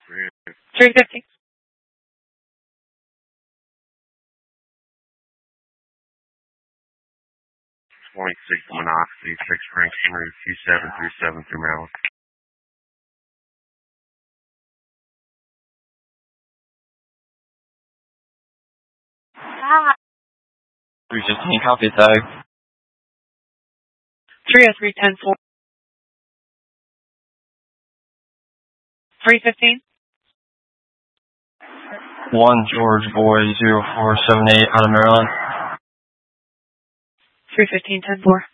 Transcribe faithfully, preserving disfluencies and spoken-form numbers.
three fifty. twenty-six Monoxy, six Frank Henry, two seven three seven through Maryland. three fifteen, copy tag. three oh three ten four. three fifteen. one George Boy, zero four seven eight out of Maryland. three fifteen ten four.